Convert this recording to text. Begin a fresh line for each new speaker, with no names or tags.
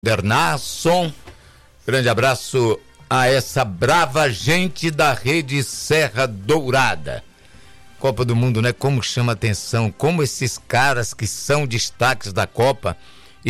Anderson, grande abraço a essa brava gente da Rede Serra Dourada. Copa do Mundo, né? Como chama atenção, como esses caras que são destaques da Copa